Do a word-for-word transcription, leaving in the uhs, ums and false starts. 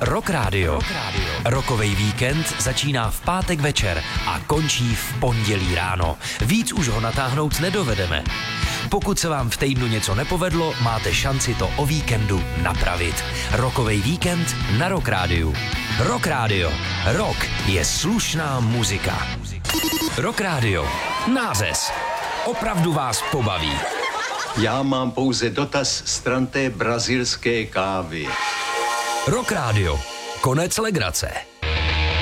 Rock Radio. Rockovej víkend začíná v pátek večer a končí v pondělí ráno. Víc už ho natáhnout nedovedeme. Pokud se vám v týdnu něco nepovedlo, máte šanci to o víkendu napravit. Rockovej víkend na Rock Radio. Rock Radio. Rock je slušná muzika. Rock Radio. Nářez. Opravdu vás pobaví. Já mám pouze dotaz stran té brazilské kávy. Rock Radio. Konec legrace.